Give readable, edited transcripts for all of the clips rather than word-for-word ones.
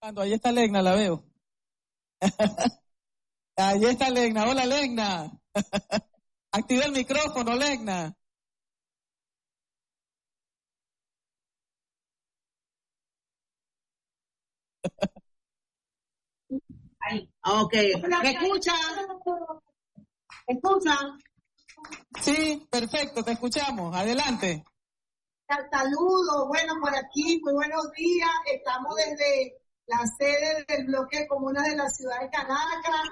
Ahí está Legna, la veo. Ahí está Legna. Hola, Legna. Activa el micrófono, Legna. Ahí. Ok. ¿Me escuchan? ¿Me escuchan? Sí, perfecto, te escuchamos. Adelante. Saludos, bueno, por aquí, muy buenos días. Estamos desde la sede del bloque de comunas de la ciudad de Caracas.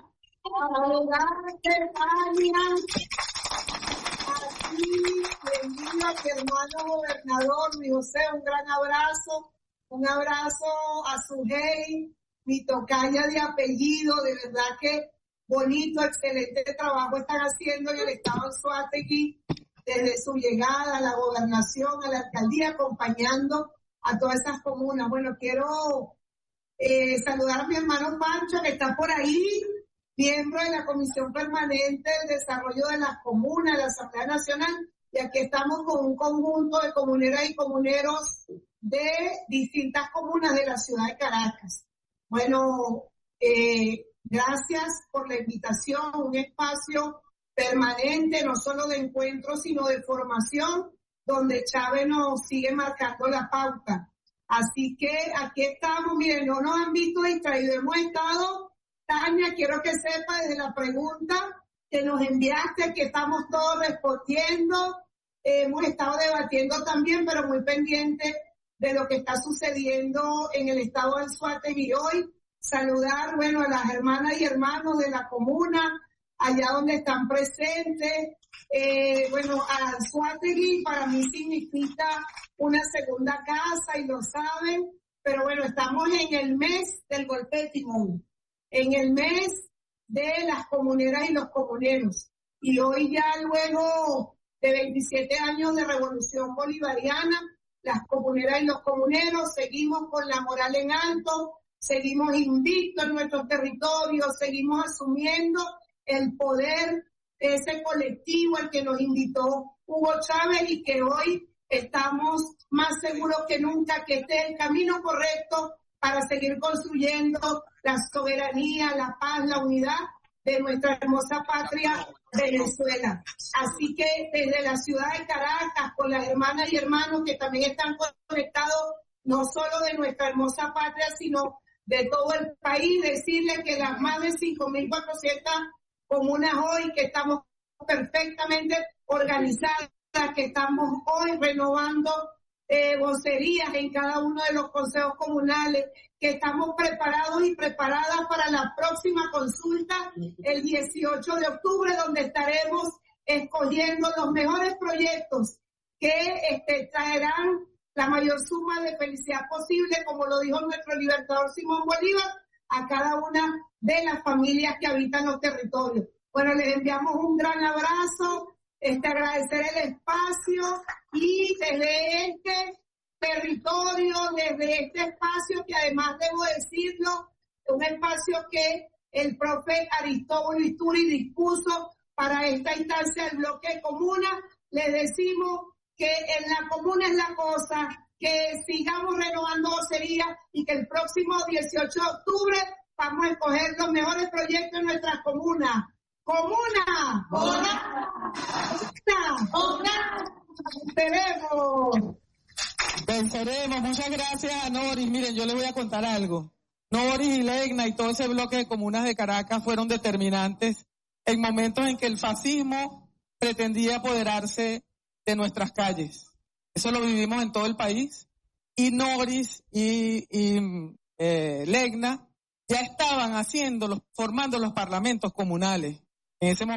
Aquí, bienvenido a mi hermano gobernador, mi José, un gran abrazo. Un abrazo a Sujei, mi tocaya de apellido, de verdad que bonito, excelente trabajo están haciendo en el estado de Anzoátegui, desde su llegada a la gobernación, a la alcaldía, acompañando a todas esas comunas. Bueno, quiero saludar a mi hermano Pancho, que está por ahí, miembro de la Comisión Permanente del Desarrollo de las Comunas, de la Asamblea Nacional, y aquí estamos con un conjunto de comuneras y comuneros de distintas comunas de la ciudad de Caracas. Bueno, gracias por la invitación, un espacio permanente, no solo de encuentro, sino de formación, donde Chávez nos sigue marcando la pauta. Así que aquí estamos, miren, no nos han visto distraídos, hemos estado, Tania, quiero que sepa desde la pregunta que nos enviaste, que estamos todos respondiendo, hemos estado debatiendo también, pero muy pendientes de lo que está sucediendo en el estado de Anzoátegui hoy. Saludar, bueno, a las hermanas y hermanos de la comuna, allá donde están presentes. Bueno, a Anzoátegui para mí significa una segunda casa y lo saben, pero bueno, estamos en el mes del golpe de timón, en el mes de las comuneras y los comuneros. Y hoy ya luego de 27 años de revolución bolivariana, las comuneras y los comuneros seguimos con la moral en alto, seguimos invictos en nuestros territorios, seguimos asumiendo el poder de ese colectivo al que nos invitó Hugo Chávez y que hoy estamos más seguros que nunca que este es el camino correcto para seguir construyendo la soberanía, la paz, la unidad de nuestra hermosa patria Venezuela. Así que desde la ciudad de Caracas, con las hermanas y hermanos que también están conectados, no solo de nuestra hermosa patria, sino de todo el país, decirles que las más de 5.400 comunas hoy que estamos perfectamente organizadas, que estamos hoy renovando vocerías en cada uno de los consejos comunales, que estamos preparados y preparadas para la próxima consulta el 18 de octubre, donde estaremos escogiendo los mejores proyectos que traerán la mayor suma de felicidad posible, como lo dijo nuestro libertador Simón Bolívar, a cada una de las familias que habitan los territorios. Bueno, les enviamos un gran abrazo, agradecer el espacio y desde este territorio, desde este espacio que además debo decirlo, un espacio que el profe Aristóbulo Isturi dispuso para esta instancia del bloque de comuna, les decimos que en la comuna es la cosa, que sigamos renovando vocerías y que el próximo 18 de octubre vamos a escoger los mejores proyectos en nuestra comuna. ¡Comuna! ¡Comuna! ¡Comuna! Venceremos. Muchas gracias a Noris. Miren, yo les voy a contar algo. Noris y Legna y todo ese bloque de comunas de Caracas fueron determinantes en momentos en que el fascismo pretendía apoderarse de nuestras calles. Eso lo vivimos en todo el país. Y Noris y Legna ya estaban formando los parlamentos comunales en ese momento.